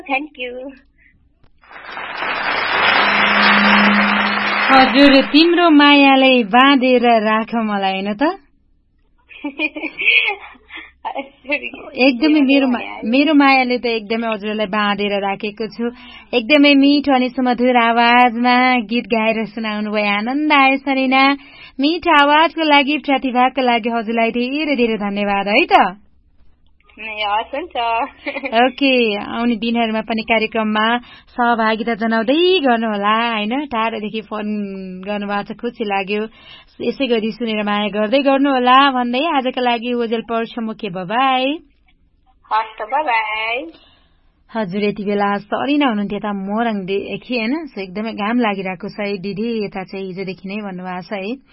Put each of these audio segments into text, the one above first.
Thank you. हजुर, तिम्रो मायाले बाँधेर राख मलाई, होइन त? एकदमै मेरो मायाले त एकदमै हजुरलाई बाँधेर राखेको छु। एकदमै मिठो अनि सुमधुर आवाजमा गीत गाएर सुनाउनु भयो, आनन्द आयो सरिना। मिठो आवाजको लागि, प्रतिभाको लागि हजुरलाई धेरै धेरै धन्यवाद है त। ओके, आउने दिनहरूमा पनि कार्यक्रममा सहभागिता जनाउँदै गर्नुहोला होइन। टाढोदेखि फोन गर्नुभएको छ, खुसी लाग्यो। यसै गरी सुनेर माया गर्दै गर्नुहोला भन्दै आजको लागि ओजेल पर्छ मुख्य बाबाई। हजुर, यति बेला सरिना हुनुहुन्थ्यो यता मोरङदेखि होइन। एकदमै घाम लागिरहेको छ है दिदी, यता चाहिँ हिजोदेखि नै भन्नुभएको छ है।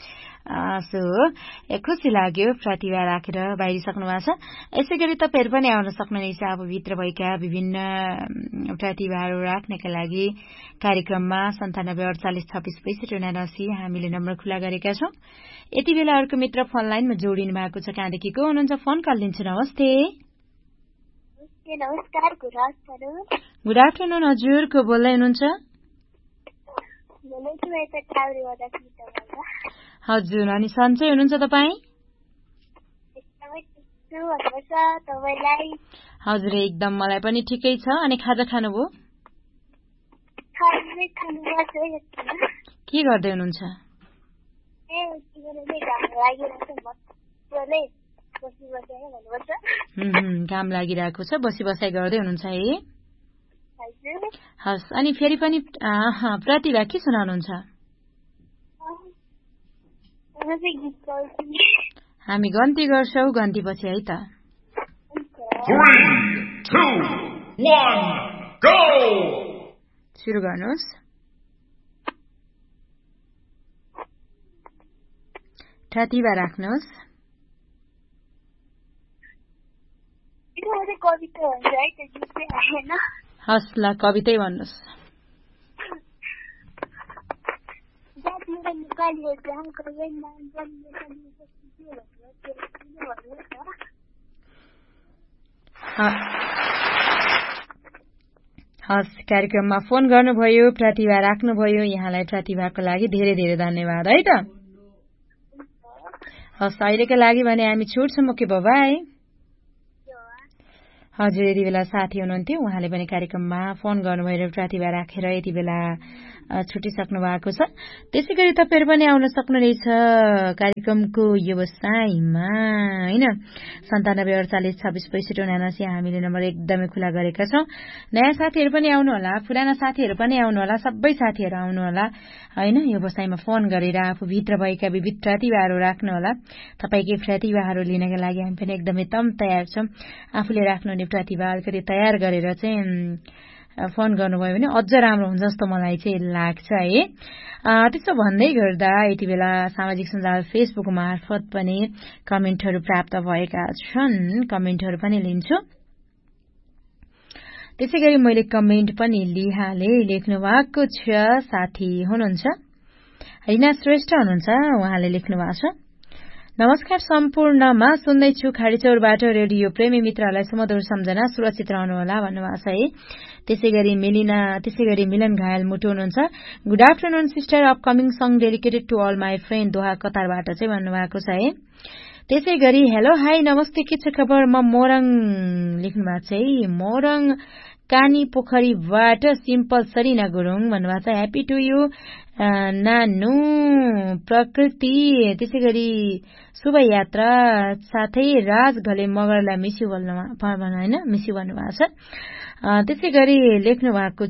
खुसी लाग्यो, प्रतिभा राखेर बाहिरिसक्नु भएको छ। यसै गरी तपाईँहरू पनि आउन सक्नुहुनेछ अब भित्र भएका विभिन्न प्रतिभाहरू राख्नका लागि कार्यक्रममा 9748266579 हामीले नम्बर खुला गरेका छौँ। यति बेला अर्को मित्र फोन लाइनमा जोडिनु भएको छ, कहाँदेखि को हुनुहुन्छ? फोन कल लिन्छु। नमस्ते। नमस्कार, गुड आफ्टरनुन। हजुर, को बोल्दै हुनुहुन्छ? हजुर, अनि सन्चै हुनुहुन्छ तपाईँ? हजुर, एकदम मलाई पनि ठिकै छ। अनि खाजा खानुभयो? के गर्दै हुनुहुन्छ? काम लागिरहेको छ, बसी बसाइ गर्दै हुनुहुन्छ है। हस्, अनि फेरि पनि प्रतिभा के सुनाउनुहुन्छ? हामी गन्ती गर्छौ, गन्ती पछि है त। 3, 2, 1, go! सुरु गर्नुहोस्। प्रतिभा राख्नुहोस्। हस् ल, कवितै भन्नुहोस्। हस्, कार्यक्रममा फोन गर्नुभयो, प्रतिभा राख्नुभयो, यहाँलाई प्रतिभाको लागि धेरै धेरै धन्यवाद है त। हस्, अहिलेको लागि भने हामी छुट्छौँ मुख्य बाबाई। हजुर, यति बेला साथी हुनुहुन्थ्यो, उहाँले पनि कार्यक्रममा फोन गर्नुभयो र प्रतिभा राखेर यति बेला छुटिसक्नु भएको छ। त्यसै गरी तपाईँहरू पनि आउन सक्नुहुनेछ कार्यक्रमको व्यवसायमा होइन। 9748266579 हामीले नम्बर एकदमै खुला गरेका छौँ। नयाँ साथीहरू पनि आउनुहोला, पुराना साथीहरू पनि आउनुहोला, सबै साथीहरू आउनुहोला होइन। व्यवसायमा फोन गरेर आफूभित्र भएका विविध प्रतिभाहरू राख्नुहोला। तपाईँकै प्रतिभाहरू लिनका लागि हामी पनि एकदमै तयार छौँ। आफूले राख्नुहुने प्रतिभा अलिकति तयार गरेर चाहिँ फोन गर्नुभयो भने अझ राम्रो हुन्छ जस्तो मलाई चाहिँ लाग्छ है। त्यसो भन्दै गर्दा यति बेला सामाजिक सञ्जाल फेसबुक मार्फत पनि कमेन्टहरू प्राप्त भएका छन्, कमेन्टहरू पनि लिन्छु। त्यसै गरी मैले कमेन्ट पनि लिहाले, लेख्नु भएको छ साथी हुनुहुन्छ रिना श्रेष्ठ हुनुहुन्छ, उहाँले लेख्नु भएको छ। नमस्कार, सम्पूर्णमा सुन्दैछु खाडीचौरबाट रेडियो प्रेमी मित्रहरूलाई सुमधुर सम्झना, सुरक्षित रहनुहोला भन्नुभएको छ है। त्यसै गरी मिलन घायल मुटु हुनुहुन्छ। Good afternoon sister, upcoming song dedicated to all my friend, दोहा कतारबाट चाहिँ भन्नुभएको छ है। त्यसै गरी हेलो हाई नमस्ते, के छ खबर? म मोरङ लेख्नु भएको छ है, मोरङ कानी पोखरीबाट सिम्पल सरिना गुरुङ भन्नुभएको छ। ह्याप्पी टु यु नानु प्रकृति। त्यसै गरी शुभ यात्रा, साथै राज घले मगरलाई मिस्यु होइन, मिस्यु भन्नुभएको छ। त्यसै गरी लेख्नु भएको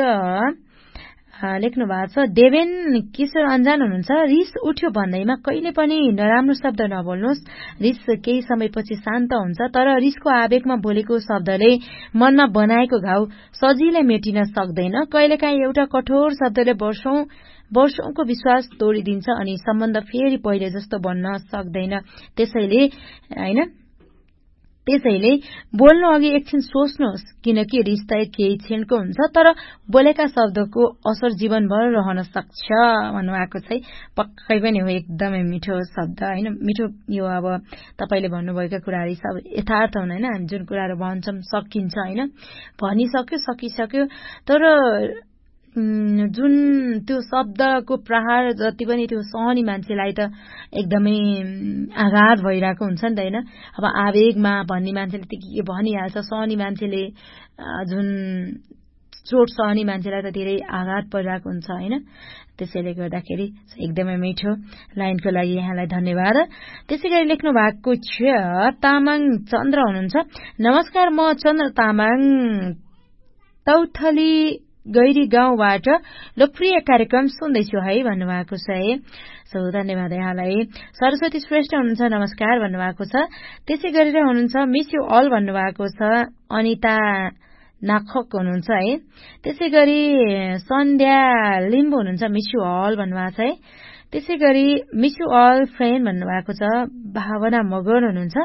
छ देवेन किशोर अन्जान हुनुहुन्छ। रिस उठ्यो भन्दैमा कहिले पनि नराम्रो शब्द नबोल्नुहोस्, रिस केही समयपछि शान्त हुन्छ, तर रिसको आवेगमा बोलेको शब्दले मनमा बनाएको घाउ सजिलै मेटिन सक्दैन। कहिलेकाहीँ एउटा कठोर शब्दले वर्षौंको विश्वास तोडिदिन्छ अनि सम्बन्ध फेरि पहिले जस्तो बन्न सक्दैन। त्यसैले हैन त्यसैले बोल्नु अघि एकछिन सोच्नुहोस्, किनकि रिश्ता केही क्षणको हुन्छ, तर बोलेका शब्दको असर जीवनभर रहन सक्छ भन्नुभएको चाहिँ पक्कै पनि हो। एकदमै मिठो शब्द होइन, मिठो यो अब तपाईँले भन्नुभएका कुराहरू सब यथार्थ हुन् होइन। हामी जुन कुराहरू भन्छौँ सकिन्छ होइन, भनिसक्यो सकिसक्यो, तर जुन त्यो शब्दको प्रहार जति पनि त्यो सहने मान्छेलाई त एकदमै आघात भइरहेको हुन्छ नि त होइन। अब आवेगमा भन्ने मान्छेले त के भनिहाल्छ, सहने मान्छेले जुन चोट सहने मान्छेलाई त धेरै आघात परिरहेको हुन्छ होइन। त्यसैले गर्दाखेरि एकदमै मिठो लाइनको लागि यहाँलाई धन्यवाद। त्यसै गरी लेख्नु भएको छ तामाङ चन्द्र हुनुहुन्छ। नमस्कार, म चन्द्र तामाङ तौथली गैरी गाउँबाट लोकप्रिय कार्यक्रम सुन्दैछु है भन्नुभएको छ है। सो धन्यवाद यहाँलाई। सरस्वती श्रेष्ठ हुनुहुन्छ, नमस्कार भन्नुभएको छ। त्यसै गरेर हुनुहुन्छ मिस यु अल भन्नुभएको छ। अनिता नाखक हुनुहुन्छ है। त्यसै गरी सन्ध्या लिम्बू हुनुहुन्छ, मिस यु अल भन्नुभएको छ है। त्यसै गरी मिस यु अल फ्रेन्ड भन्नुभएको छ। भावना मगर हुनुहुन्छ,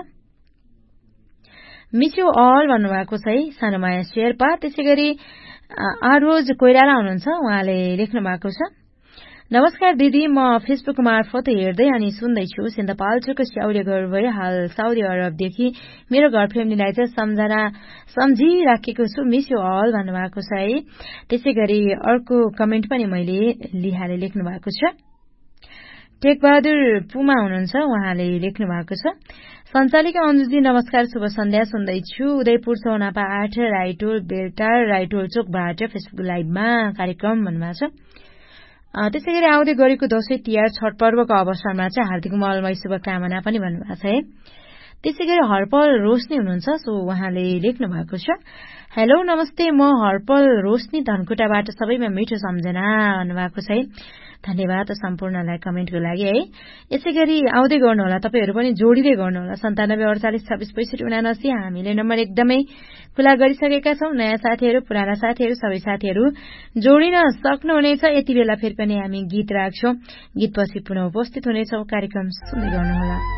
मिस यु अल भन्नुभएको छ है। सानोमाया शेर्पा। त्यसै गरी आरोज कोइराला हुनुहुन्छ, उहाँले लेख्नु भएको छ। नमस्कार दिदी, म फेसबुक मार्फत हेर्दै अनि सुन्दैछु। सिन्धपाल्चोकको स्याउरे घर भए हाल साउदी अरबदेखि मेरो घर फ्यामिलीलाई चाहिँ सम्झिराखेको छु, मिस यु अल भन्नुभएको छ है। त्यसै गरी अर्को कमेन्ट पनि मैले लिहाले लेख्नु भएको छ। टेकबहादुर पुमा हुनुहुन्छ, उहाँले लेख्नु भएको छ। सञ्चालिका अन्जुजी नमस्कार, शुभ सन्ध्या, सुन्दैछु उदयपुर चौनापा 8 राइटोल बेलटार राइटोल चोकबाट फेसबुक लाइभमा कार्यक्रम भन्नुभएको छ। त्यसै गरी आउँदै गरेको दशैं तिहार छठ पर्वको अवसरमा चाहिँ हार्दिक मङ्गलमय शुभकामना पनि भन्नुभएको छ है। त्यसै गरी हर्पल रोशनी हुनुहुन्छ, सो उहाँले लेख्नु भएको छ। हेलो नमस्ते, म हर्पल रोशनी धनकुटाबाट सबैमा मिठो सम्झना भन्नुभएको छ है। धन्यवाद सम्पूर्णलाई कमेन्टको लागि है। यसै गरी आउँदै गर्नुहोला, तपाईँहरू पनि जोडिँदै गर्नुहोला। 97 48 26 65 79 हामीले नम्बर एकदमै खुला गरिसकेका छौं। नयाँ साथीहरू, पुराना साथीहरू, सबै साथीहरू जोडिन सक्नुहुनेछ। यति बेला फेरि पनि हामी गीत राख्छौं। गीतपछि पुनः उपस्थित हुनेछौं। कार्यक्रम सुन्दै गर्नुहोला।